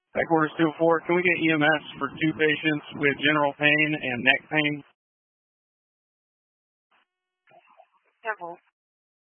Headquarters 204, can we get EMS for 2 patients with general pain and neck pain? Several.